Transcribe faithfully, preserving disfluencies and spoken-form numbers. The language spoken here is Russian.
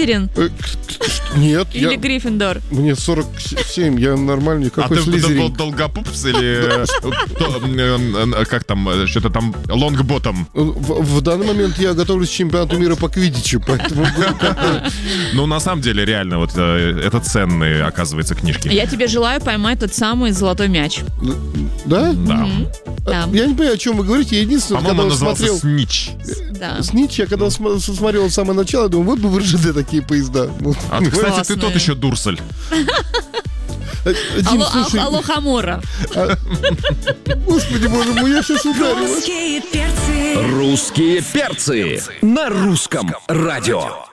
Слизерин? Э, Нет, Или я... Гриффиндор? Мне сорок семь, я нормальный, А какой ты был слизерин. долгопупс или... то, э, Как там, э, что-то там, лонгботом? В, в данный момент я готовлюсь к чемпионату мира по квиддичу, поэтому... Ну, на самом деле, реально, вот э, это ценные, оказывается, книжки. Я тебе желаю поймать тот самый золотой мяч. Да? Да. Да. Я не понимаю, о чем вы говорите. Я единственное, По-моему, он когда назывался смотрел... Снич. Да. Снич, я когда см- смотрел с самого начала, думаю, вот бы в РЖД такие поезда. Вот. А, ты, кстати, Классные. ты тот еще дурсаль. Э, Дим, Алло, слушай, ал- алло, Хамора. господи, боже мой, я сейчас ударилась. Русские перцы. Русские перцы на русском радио.